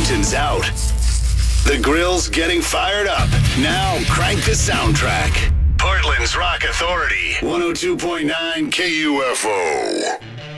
mountains out. The grill's getting fired up. Now crank the soundtrack. Portland's Rock Authority. 102.9 KUFO.